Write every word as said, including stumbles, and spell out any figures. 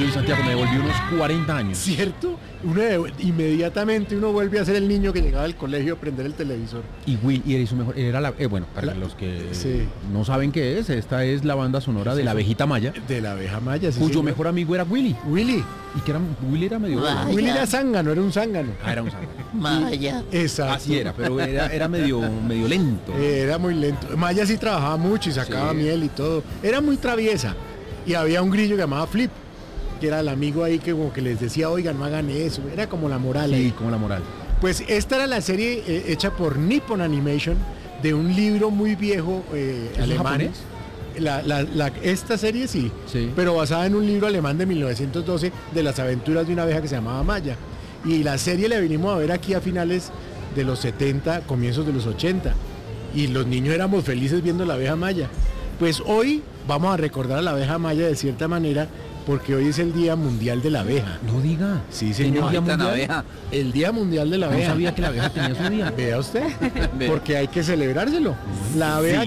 Uy, Santiago, me devolví unos cuarenta años. ¿Cierto? Uno de- inmediatamente uno vuelve a ser el niño que llegaba al colegio a prender el televisor. Y Will, y era su mejor, era la, eh, bueno, para La- los que sí. no saben qué es, esta es la banda sonora de La Abejita Maya, De la abeja maya, sí, cuyo señor. mejor amigo era Willy. Willy. Y que era, Willy era medio... Ah, Willy ya. era zángano, era un zángano. Ah, era un santo. Maya. Exacto. Así era, pero era, era medio, medio lento. Eh, Era muy lento. Maya sí trabajaba mucho y sacaba Sí. miel y todo. Era muy traviesa. Y había un grillo que llamaba Flip, que era el amigo ahí que como que les decía, oigan, no hagan eso. Era como la moral Sí, ahí. como la moral. Pues esta era la serie eh, hecha por Nippon Animation de un libro muy viejo eh, ¿Es alemán. japonés? La, la- la- esta serie sí, Sí. pero basada en un libro alemán de mil novecientos doce de las aventuras de una abeja que se llamaba Maya. Y la serie la vinimos a ver aquí a finales de los setenta, comienzos de los ochenta. Y los niños éramos felices viendo la abeja Maya. Pues hoy vamos a recordar a la abeja Maya de cierta manera, porque hoy es el Día Mundial de la Abeja. No diga. Sí, ¿Tiene señor. un día Tan mundial? abeja. El Día Mundial de la No Abeja. sabía que la abeja tenía su día. Vea usted, Ve. porque hay que celebrárselo. La abeja